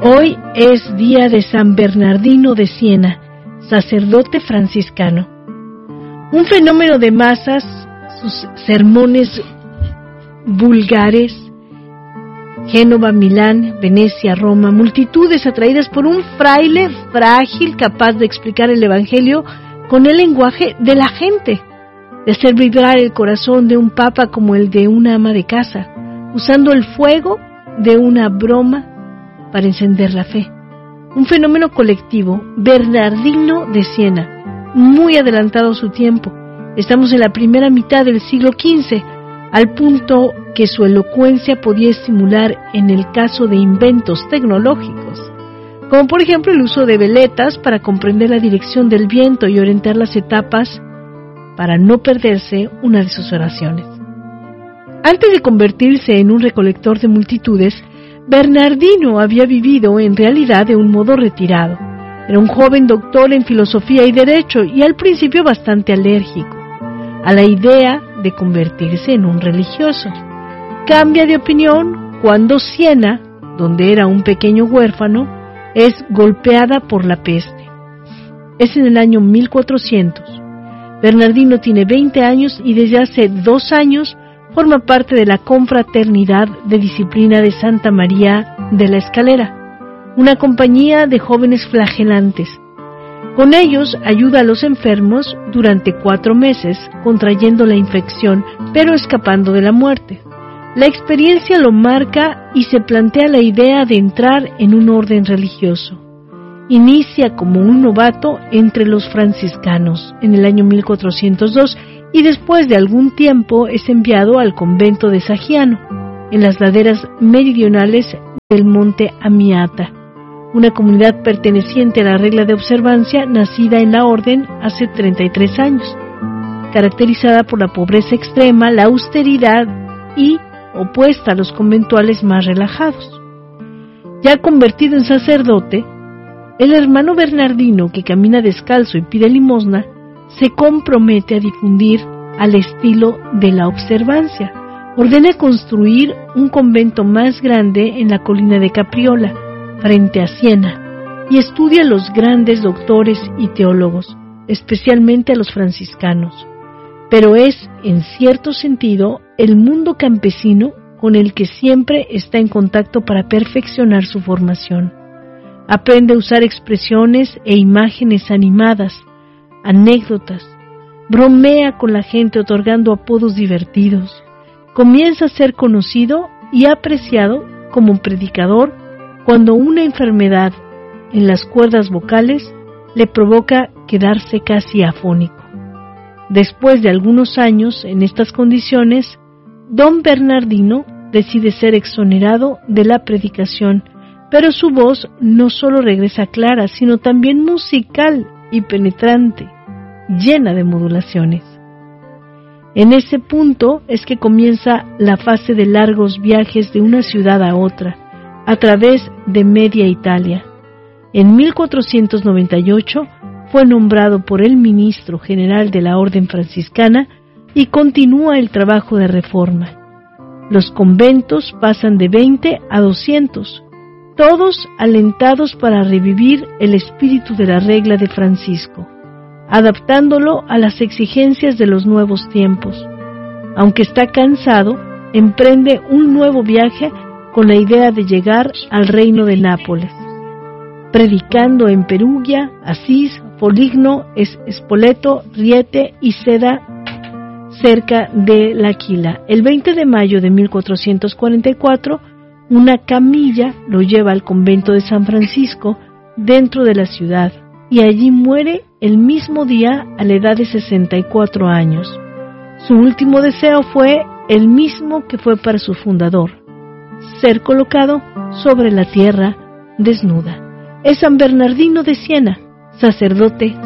Hoy es día de San Bernardino de Siena, sacerdote franciscano. Un fenómeno de masas, sus sermones vulgares, Génova, Milán, Venecia, Roma, multitudes atraídas por un fraile frágil capaz de explicar el Evangelio con el lenguaje de la gente, de hacer vibrar el corazón de un papa como el de una ama de casa, usando el fuego de una broma para encender la fe. Un fenómeno colectivo, Bernardino de Siena, muy adelantado a su tiempo. Estamos en la primera mitad del siglo XV, al punto que su elocuencia podía estimular en el caso de inventos tecnológicos, como por ejemplo el uso de veletas para comprender la dirección del viento y orientar las etapas para no perderse una de sus oraciones. Antes de convertirse en un recolector de multitudes, Bernardino había vivido en realidad de un modo retirado. Era un joven doctor en filosofía y derecho y al principio bastante alérgico a la idea de convertirse en un religioso. Cambia de opinión cuando Siena, donde era un pequeño huérfano, es golpeada por la peste. Es en el año 1400. Bernardino tiene 20 años y desde hace 2 años forma parte de la Confraternidad de Disciplina de Santa María de la Escalera, una compañía de jóvenes flagelantes. Con ellos ayuda a los enfermos durante 4 meses, contrayendo la infección, pero escapando de la muerte. La experiencia lo marca y se plantea la idea de entrar en un orden religioso. Inicia como un novato entre los franciscanos en el año 1402 y después de algún tiempo es enviado al convento de Saggiano, en las laderas meridionales del monte Amiata, una comunidad perteneciente a la regla de observancia nacida en la orden hace 33 años, caracterizada por la pobreza extrema, la austeridad y opuesta a los conventuales más relajados. Ya convertido en sacerdote, el hermano Bernardino, que camina descalzo y pide limosna, se compromete a difundir al estilo de la observancia. Ordena construir un convento más grande en la colina de Capriola, frente a Siena, y estudia a los grandes doctores y teólogos, especialmente a los franciscanos. Pero es, en cierto sentido, el mundo campesino con el que siempre está en contacto para perfeccionar su formación. Aprende a usar expresiones e imágenes animadas, anécdotas, bromea con la gente otorgando apodos divertidos, comienza a ser conocido y apreciado como predicador cuando una enfermedad en las cuerdas vocales le provoca quedarse casi afónico. Después de algunos años en estas condiciones, don Bernardino decide ser exonerado de la predicación, pero su voz no solo regresa clara, sino también musical y penetrante, llena de modulaciones. En ese punto es que comienza la fase de largos viajes de una ciudad a otra, a través de media Italia. En 1498 fue nombrado por el ministro general de la Orden Franciscana y continúa el trabajo de reforma. Los conventos pasan de 20 a 200, todos alentados para revivir el espíritu de la regla de Francisco, adaptándolo a las exigencias de los nuevos tiempos. Aunque está cansado, emprende un nuevo viaje con la idea de llegar al reino de Nápoles, predicando en Perugia, Asís, Foligno, Spoleto, Riete y Seda, cerca de L'Aquila. El 20 de mayo de 1444, una camilla lo lleva al convento de San Francisco, dentro de la ciudad, y allí muere el mismo día a la edad de 64 años. Su último deseo fue el mismo que fue para su fundador: ser colocado sobre la tierra desnuda. Es San Bernardino de Siena, sacerdote